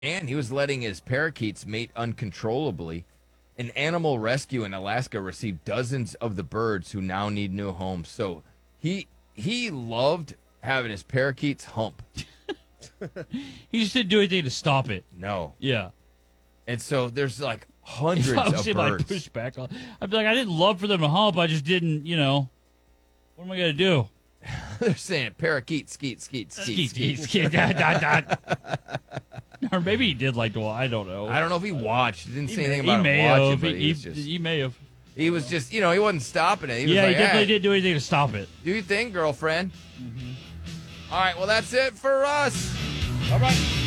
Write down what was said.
And he was letting his parakeets mate uncontrollably. An animal rescue in Alaska received dozens of the birds who now need new homes. So he loved having his parakeets hump. He just didn't do anything to stop it. No. Yeah. And so there's like hundreds If I of was in my birds. pushback, I'd be like, I didn't love for them to hump. I just didn't, what am I going to do? They're saying parakeet, skeet, skeet, skeet, skeet. Dot, dot, dot. Or maybe he did like to. I don't know. I don't know if he watched. He didn't say anything He about may him watching, have. but He may have. he was just, he wasn't stopping it. He was Yeah, like, he definitely hey, didn't do anything to stop it. do your thing, girlfriend. All right, well, that's it for us. All right.